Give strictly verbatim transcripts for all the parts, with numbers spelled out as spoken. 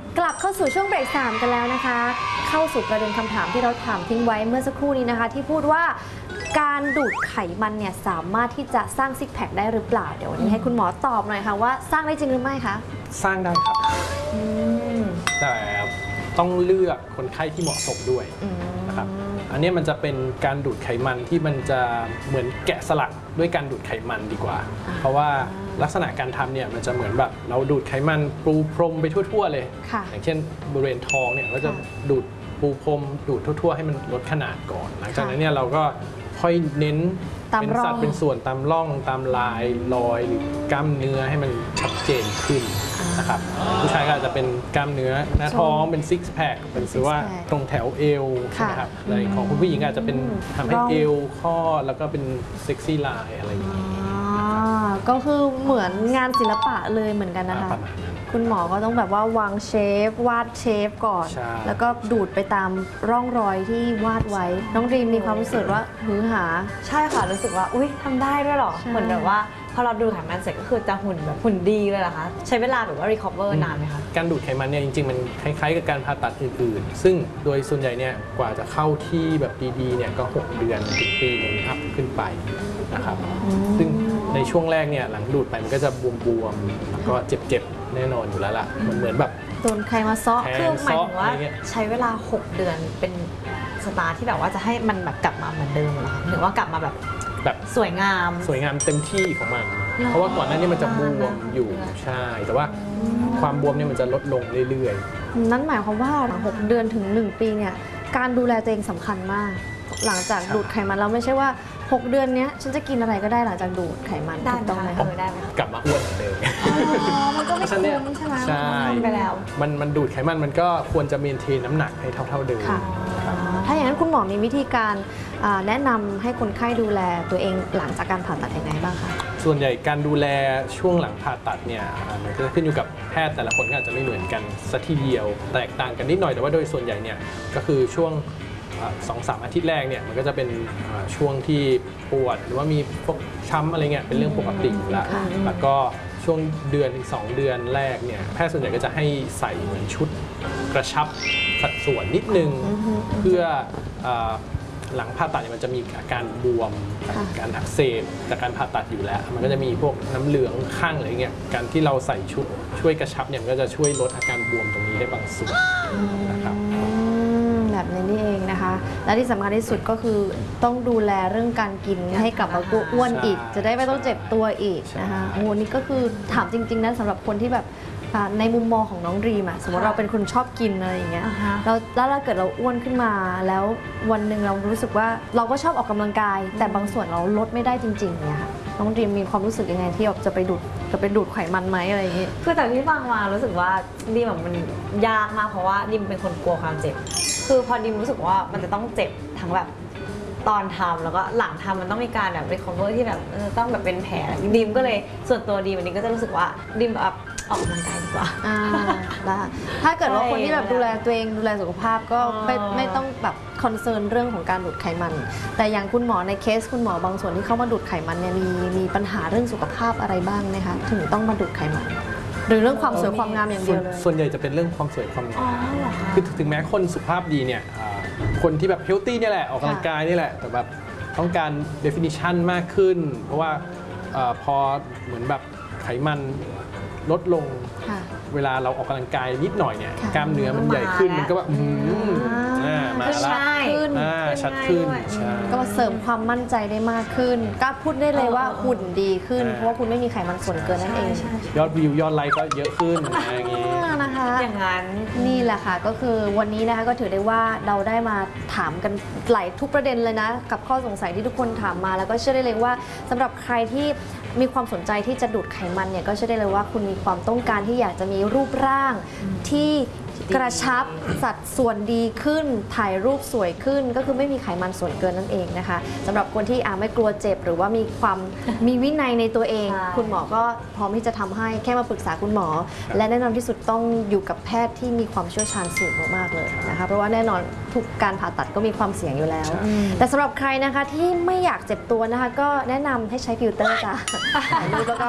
กลับเข้าสู่ช่วงเบรกสามกันแล้วนะคะเข้าสู่ประเด็นคำถามที่เราถามทิ้งไว้เมื่อสักครู่นี้นะคะที่พูดว่าการดูดไขมันเนี่ยสามารถที่จะสร้างซิกแพคได้หรือเปล่าเดี๋ยววันนี้ให้คุณหมอตอบหน่อยค่ะว่าสร้างได้จริงหรือไม่คะสร้างได้ครับแต่ต้องเลือกคนไข้ที่เหมาะสมด้วยนะครับอันนี้มันจะเป็นการดูดไขมันที่มันจะเหมือนแกะสลักด้วยการดูดไขมันดีกว่าเพราะว่าลักษณะการทำเนี่ยมันจะเหมือนแบบเราดูดไขมันปูพรมไปทั่วๆเลยอย่างเช่นบริเวณท้องเนี่ยก็จะดูดปูพรมดูดทั่วๆให้มันลดขนาดก่อนหลังจากนั้นเนี่ยเราก็ค่อยเน้นเป็นสัดเป็นส่วนตามร่องตามลายรอยหรือกล้ามเนื้อให้มันชัดเจนขึ้นนะครับผู้ชายก็อาจจะเป็นกล้ามเนื้อหน้าท้องเป็นซิกแพคเป็นหรือว่าตรงแถวเอวใช่ไหมครับในของคุณผู้หญิงอาจจะเป็นทำให้เอวข้อแล้วก็เป็นเซ็กซี่ไลน์อะไรอย่างนี้ก็คือเหมือนงานศิลปะเลยเหมือนกันนะคะคุณหมอก็ต้องแบบว่าวางเชฟวาดเชฟก่อนแล้วก็ดูดไปตามร่องรอยที่วาดไว้น้องดรีมมีความรู้สึกว่าหือหาใช่ค่ะรู้สึกว่าอุ๊ยทำได้ด้วยหรอเหมือนแบบว่าพอเราดูดไขมันเสร็จก็คือจะหุ่นแบบหุ่นดีเลยเหรอคะใช้เวลาแบบว่า recover นานไหมคะการดูดไขมันเนี่ยจริงๆมันคล้ายๆกับการผ่าตัดอื่นๆซึ่งโดยส่วนใหญ่เนี่ยกว่าจะเข้าที่แบบดีๆเนี่ยก็หกเดือนถึงปีนึงอัพขึ้นไปนะครับซึ่งในช่วงแรกเนี่ยหลังดูดไปมันก็จะบวมๆแล้วก็เจ็บๆแน่นอนอยู่แล้วล่ะมันเหมือนแบบโดนใครมาซ้อคือหมายถึงว่าใช้เวลาหกเดือนเป็นสตาร์ที่แบบว่าจะให้มันแบบกลับมาเหมือนเดิมเหรอคะหรือว่ากลับมาแบบแบบสวยงามสวยงามเต็มที่ของมันเพราะว่าก่อนหน้านี้มันจะบวมอยู่ใช่แต่ว่าความบวมเนี่ยมันจะลดลงเรื่อยๆนั่นหมายความว่าหกเดือนถึงหนึ่งปีเนี่ยการดูแลตัวเองสำคัญมากหลังจากดูดไขมันเราไม่ใช่ว่าหกเดือนนี้ฉันจะกินอะไรก็ได้หลังจากดูดไขมันได้ต้องไหมคะได้ไหมกลับมาอ้วนเหมือนเดิมมันก็ไม่คุ้มใช่ไหมใช่ไปแล้วมันมันดูดไขมันมันก็ควรจะเมนเทนน้ำหนักให้เท่าเท่าเดิมถ้าอย่างนั้นคุณหมอมีวิธีการแนะนำให้คนไข้ดูแลตัวเองหลังจากการผ่าตัดยังไงบ้างคะส่วนใหญ่การดูแลช่วงหลังผ่าตัดเนี่ยมันก็ขึ้นอยู่กับแพทย์แต่ละคนก็อาจจะไม่เหมือนกันสัทีเดียวแตกต่างกันนิดหน่อยแต่ว่าโดยส่วนใหญ่เนี่ยก็คือช่วงสองสามอาทิตย์แรกเนี่ยมันก็จะเป็นช่วงที่ปวดหรือว่ามีพวกช้ำอะไรเงี้ยเป็นเรื่องปกติอยู่แล้วแล้วก็ช่วงเดือนถึงสองเดือนแรกเนี่ยแพทย์ส่วนใหญ่ก็จะให้ใส่เหมือนชุดกระชับสัดส่วนนิดนึงเพื่อหลังผ่าตัดเนี่ยมันจะมีอาการบวมการอักเสบจากการผ่าตัดอยู่แล้วมันก็จะมีพวกน้ำเหลืองข้างอะไรเงี้ยการที่เราใส่ชุดช่วยกระชับเนี่ยมันก็จะช่วยลดอาการบวมตรงนี้ได้บางส่วนนะครับแบบนี้นี่เองนะคะและที่สำคัญที่สุดก็คือต้องดูแลเรื่องการกินให้กลับมาอ้วนอีกจะได้ไม่ต้องเจ็บตัวอีกนะคะโอ้นี่ก็คือถามจริงๆนะสำหรับคนที่แบบในมุมมองของน้องดรีมอะสมมติเราเป็นคนชอบกินอะไรอย่างเงี้ยแล้วแล้วถ้าเกิดเราอ้วนขึ้นมาแล้ววันหนึ่งเรารู้สึกว่าเราก็ชอบออกกำลังกายแต่บางส่วนเราลดไม่ได้จริงๆเนี่ยค่ะน้องดรีมมีความรู้สึกยังไงที่จะไปดูดจะไปดูดไขมันไหมอะไรอย่างเงี้ยคือจากที่ฟังมารู้สึกว่าดิมแบบมันยากมากเพราะว่าดิมเป็นคนกลัวความเจ็บคือพอดิมรู้สึกว่ามันจะต้องเจ็บทั้งแบบตอนทำแล้วก็หลังทำมันต้องมีการแบบ recover ที่แบบต้องแบบเป็นแผลดิมก็เลยส่วนตัวดิมวันนี้ก็จะรู้สึกว่าดิมแบบออกกำลังกายดีกว่าได้ถ้าเกิดว่าคนที่แบบดูแลตัวเองดูแลสุขภาพก็ไม่ไม่ต้องแบบคอนเซิร์นเรื่องของการดูดไขมันแต่อย่างคุณหมอในเคสคุณหมอบางส่วนที่เข้ามาดูดไขมันเนี่ยมีมีปัญหาเรื่องสุขภาพอะไรบ้างไหมคะถึงต้องมาดูดไขมันหรือเรื่องความสวยความงามอย่างเดียวเลยส่วนใหญ่จะเป็นเรื่องความสวยความงามคือถึงแม้คนสุขภาพดีเนี่ยคนที่แบบเฮลตี้นี่แหละออกกำลังกายนี่แหละแต่แบบต้องการ definition มากขึ้นเพราะว่าพอเหมือนแบบไขมันลดลงเวลาเราออกกำลังกายนิดหน่อยเนี่ยกล้ามเนื้อมันใหญ่ขึ้นมันก็แบบมาแล้วชัดขึ้นก็มาเสริมความมั่นใจได้มากขึ้นก็พูดได้เลยว่าหุ่นดีขึ้นเพราะว่าคุณไม่มีไขมันส่วนเกินนั่นเองยอดวิวยอดไลค์ก็เยอะขึ้นอย่างนี้นะคะอย่างนั้นนี่แหละค่ะก็คือวันนี้นะคะก็ถือได้ว่าเราได้มาถามกันหลายทุกประเด็นเลยนะกับข้อสงสัยที่ทุกคนถามมาแล้วก็เชื่อได้เลยว่าสำหรับใครที่มีความสนใจที่จะดูดไขมันเนี่ยก็เชื่อได้เลยว่าคุณมีความต้องการที่อยากจะมีรูปร่างที่กระชับสัดส่วนดีขึ้นถ่ายรูปสวยขึ้นก็คือไม่มีไขมันส่วนเกินนั่นเองนะคะสำหรับคนที่อาไม่กลัวเจ็บหรือว่ามีความมีวินัยในตัวเองคุณหมอก็พร้อมที่จะทำให้แค่มาปรึกษาคุณหมอและแน่นอนที่สุดต้องอยู่กับแพทย์ที่มีความเชี่ยวชาญสูงมากๆเลยนะคะเพราะว่าแน่นอนทุกการผ่าตัดก็มีความเสี่ยงอยู่แล้วแต่สำหรับใครนะคะที่ไม่อยากเจ็บตัวนะคะก็แนะนำให้ใช้ฟิลเตอร์จ้ะถ่ายรูปแล้วก็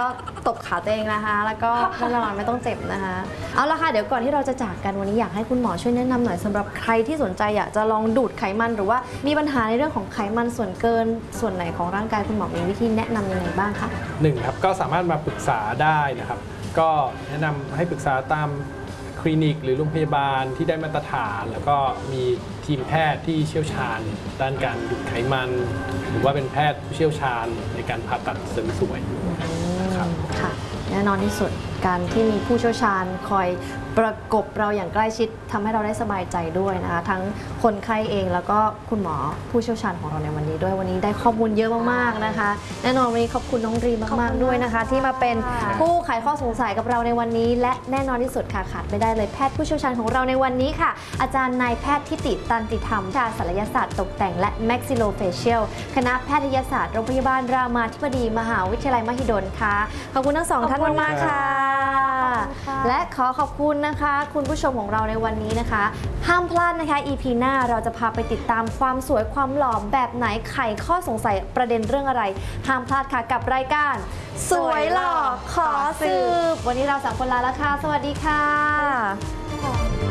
ตบขาตัวเองนะคะ แล้วก็แน่นอนไม่ต้องเจ็บนะคะ เอาละค่ะเดี๋ยวก่อนที่เราจะจากกันวันนี้อยากให้คุณหมอช่วยแนะนำหน่อยสำหรับใครที่สนใจอยากจะลองดูดไขมันหรือว่ามีปัญหาในเรื่องของไขมันส่วนเกินส่วนไหนของร่างกายคุณหมอมีวิธีแนะนำยังไงบ้างคะหนึ่งครับก็สามารถมาปรึกษาได้นะครับ ก็แนะนำให้ปรึกษาตามคลินิกหรือโรงพยาบาลที่ได้มาตรฐาน แล้วก็มีทีมแพทย์ที่เชี่ยวชาญด้านการดูดไขมัน หรือว่าเป็นแพทย์ผู้เชี่ยวชาญในการผ่าตัดเสริมสวยนะครับค่ะแน่นอนที่สุดการที่มีผู้เชี่ยวชาญคอยประกบเราอย่างใกล้ชิดทำให้เราได้สบายใจด้วยนะคะทั้งคนไข้เองแล้วก็คุณหมอผู้เชี่ยวชาญของเราในวันนี้ด้วยวันนี้ได้ข้อมูลเยอะมากๆนะคะ แน่นอนวันนี้ขอบคุณน้องดรีมมากๆด้วยนะคะ ที่มาเป็นผู้ไขข้อสงสัยกับเราในวันนี้ และแน่นอนที่สุดค่ะขาดไม่ได้เลยแพทย์ผู้เชี่ยวชาญของเราในวันนี้ค่ะ อาจารย์นายแพทย์ทิติตันติธรรมจากศัลยศาสตร์ตกแต่งและ Maxillofacial คณะแพทยศาสตร์โรงพยาบาลรามาธิบดีมหาวิทยาลัยมหิดลค่ะขอบคุณทั้งสองท่านมากๆค่ะ และขอขอบคุณนะคะคุณผู้ชมของเราในวันนี้นะคะ ห้ามพลาดนะคะ อี พี หน้าเราจะพาไปติดตามความสวยความหล่อแบบไหนไขข้อสงสัยประเด็นเรื่องอะไร ห้ามพลาดค่ะกับรายการ สวยหล่อขอสืบวันนี้เราสามคนลาแล้วค่ะสวัสดีค่ะ